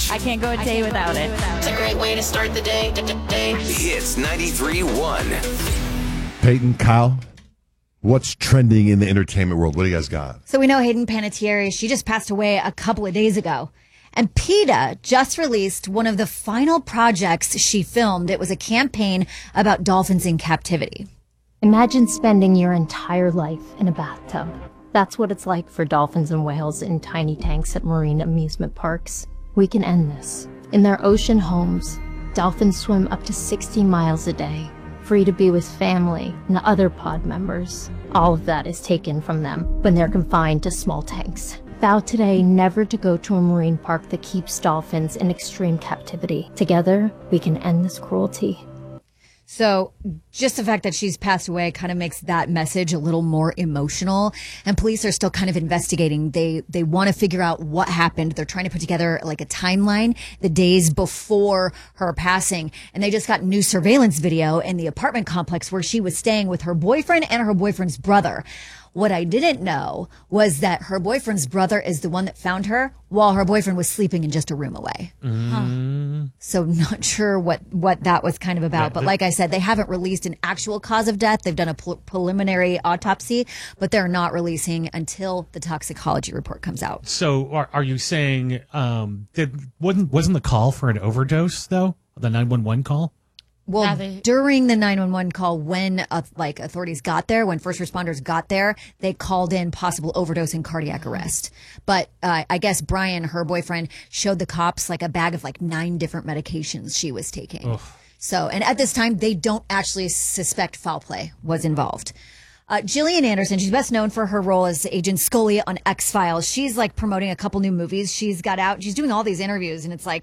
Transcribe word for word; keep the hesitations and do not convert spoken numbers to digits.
I can't go a day without it. It's a great way to start the day. day. Hits ninety-three point one. Peyton, Kyle, what's trending in the entertainment world? What do you guys got? So we know Hayden Panettiere, she just passed away a couple of days ago. And PETA just released one of the final projects she filmed. It was a campaign about dolphins in captivity. Imagine spending your entire life in a bathtub. That's what it's like for dolphins and whales in tiny tanks at marine amusement parks. We can end this. In their ocean homes, dolphins swim up to sixty miles a day, free to be with family and other pod members. All of that is taken from them when they're confined to small tanks. Vow today never to go to a marine park that keeps dolphins in extreme captivity. Together, we can end this cruelty. So just the fact that she's passed away kind of makes that message a little more emotional. And police are still kind of investigating. They they want to figure out what happened. They're trying to put together like a timeline, the days before her passing. And they just got new surveillance video in the apartment complex where she was staying with her boyfriend and her boyfriend's brother. What I didn't know was that her boyfriend's brother is the one that found her while her boyfriend was sleeping in just a room away. Mm. Huh. So not sure what, what that was kind of about. Yeah, but the- like I said, they haven't released an actual cause of death. They've done a pre- preliminary autopsy, but they're not releasing until the toxicology report comes out. So are, are you saying um, that wasn't wasn't the call for an overdose though? The nine one one call? Well, Yeah, they- during the nine one one call, when uh, like authorities got there, when first responders got there, they called in possible overdose and cardiac arrest. But uh, I guess Brian, her boyfriend, showed the cops like a bag of like nine different medications she was taking. Oof. So, and at this time, they don't actually suspect foul play was involved. Uh, Gillian Anderson, she's best known for her role as Agent Scully on X-Files. She's like promoting a couple new movies she's got out. She's doing all these interviews and it's like,